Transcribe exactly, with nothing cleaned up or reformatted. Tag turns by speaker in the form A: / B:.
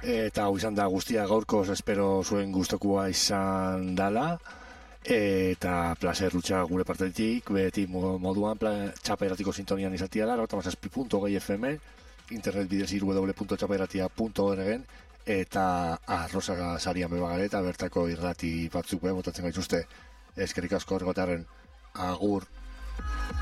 A: Eta hau izan da guztia gaurkoz, espero zuen gustokoa izan dala. Eta placer rutsa gure partetik, beti moduan txaperatiko sintonian izatia da, laurogeita hamazazpi puntu hogei F M, internet bidez w w w punto txaperatia punto org, eta arroza sarian bebagare, eta bertako irrati batzuk botatzen gaituzte. Eskerrik asko ergotearen, agur.